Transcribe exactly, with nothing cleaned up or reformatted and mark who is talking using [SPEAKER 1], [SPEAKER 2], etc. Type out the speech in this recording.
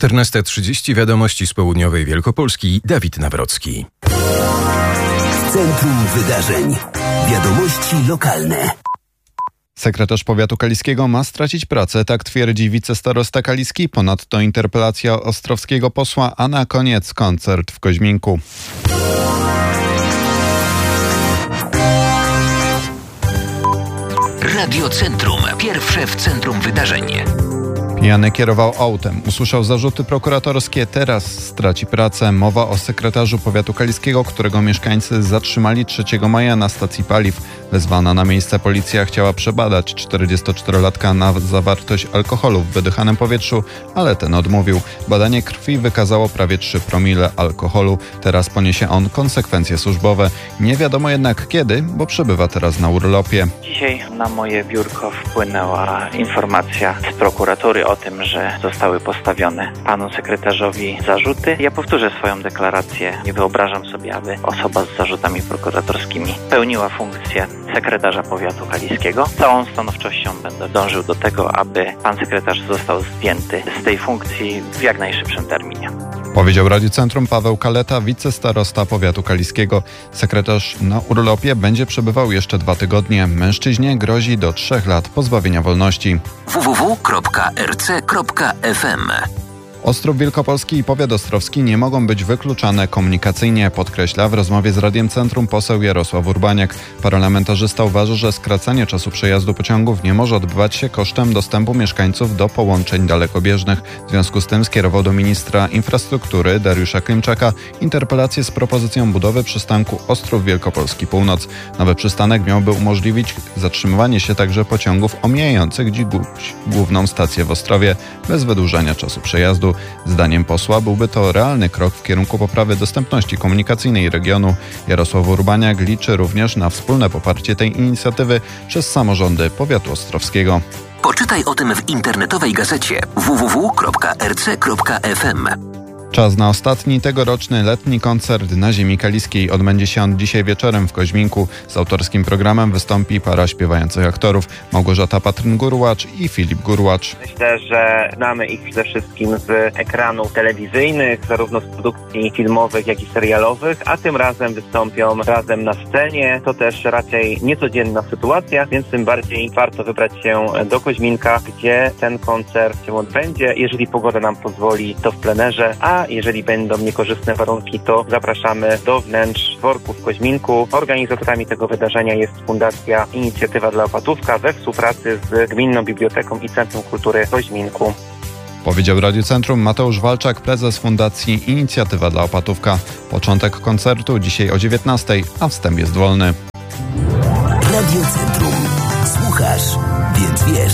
[SPEAKER 1] czternasta trzydzieści Wiadomości z południowej Wielkopolski. Dawid Nawrocki.
[SPEAKER 2] Centrum Wydarzeń. Wiadomości lokalne.
[SPEAKER 3] Sekretarz powiatu kaliskiego ma stracić pracę, tak twierdzi wicestarosta kaliski. Ponadto interpelacja ostrowskiego posła, a na koniec koncert w Koźminku.
[SPEAKER 2] Radio Centrum. Pierwsze w centrum wydarzeń.
[SPEAKER 3] Pijany kierował autem. Usłyszał zarzuty prokuratorskie. Teraz straci pracę. Mowa o sekretarzu powiatu kaliskiego, którego mieszkańcy zatrzymali trzeciego maja na stacji paliw. Wezwana na miejsce policja chciała przebadać czterdziestoczterolatka na zawartość alkoholu w wydychanym powietrzu, ale ten odmówił. Badanie krwi wykazało prawie trzy promile alkoholu. Teraz poniesie on konsekwencje służbowe. Nie wiadomo jednak kiedy, bo przebywa teraz na urlopie.
[SPEAKER 4] Dzisiaj na moje biurko wpłynęła informacja z prokuratury o tym, że zostały postawione panu sekretarzowi zarzuty. Ja powtórzę swoją deklarację. Nie wyobrażam sobie, aby osoba z zarzutami prokuratorskimi pełniła funkcję sekretarza powiatu kaliskiego. Całą stanowczością będę dążył do tego, aby pan sekretarz został zdjęty z tej funkcji w jak najszybszym terminie.
[SPEAKER 3] Powiedział Radiu Centrum Paweł Kaleta, wicestarosta powiatu kaliskiego. Sekretarz na urlopie będzie przebywał jeszcze dwa tygodnie. Mężczyźnie grozi do trzech lat pozbawienia wolności.
[SPEAKER 2] w w w kropka r c kropka f m
[SPEAKER 3] Ostrów Wielkopolski i powiat ostrowski nie mogą być wykluczane komunikacyjnie, podkreśla w rozmowie z Radiem Centrum poseł Jarosław Urbaniak. Parlamentarzysta uważa, że skracanie czasu przejazdu pociągów nie może odbywać się kosztem dostępu mieszkańców do połączeń dalekobieżnych. W związku z tym skierował do ministra infrastruktury Dariusza Klimczaka interpelację z propozycją budowy przystanku Ostrów Wielkopolski Północ. Nowy przystanek miałby umożliwić zatrzymywanie się także pociągów omijających dziś główną stację w Ostrowie bez wydłużania czasu przejazdu. Zdaniem posła byłby to realny krok w kierunku poprawy dostępności komunikacyjnej regionu. Jarosław Urbaniak liczy również na wspólne poparcie tej inicjatywy przez samorządy powiatu ostrowskiego.
[SPEAKER 2] Poczytaj o tym w internetowej gazecie w w w kropka r c kropka f m.
[SPEAKER 3] Czas na ostatni tegoroczny letni koncert na ziemi kaliskiej. Odbędzie się on dzisiaj wieczorem w Koźminku. Z autorskim programem wystąpi para śpiewających aktorów Małgorzata Patryn-Gurłacz i Filip Gurłacz.
[SPEAKER 5] Myślę, że znamy ich przede wszystkim z ekranów telewizyjnych, zarówno z produkcji filmowych, jak i serialowych, a tym razem wystąpią razem na scenie. To też raczej niecodzienna sytuacja, więc tym bardziej warto wybrać się do Koźminka, gdzie ten koncert się odbędzie. Jeżeli pogoda nam pozwoli, to w plenerze, a jeżeli będą niekorzystne warunki, to zapraszamy do wnętrz dworku w Koźminku. Organizatorami tego wydarzenia jest Fundacja Inicjatywa dla Opatówka we współpracy z Gminną Biblioteką i Centrum Kultury w Koźminku.
[SPEAKER 3] Powiedział Radiu Centrum Mateusz Walczak, prezes Fundacji Inicjatywa dla Opatówka. Początek koncertu dzisiaj o dziewiętnastej, a wstęp jest wolny.
[SPEAKER 2] Radio Centrum. Słuchasz, więc wiesz.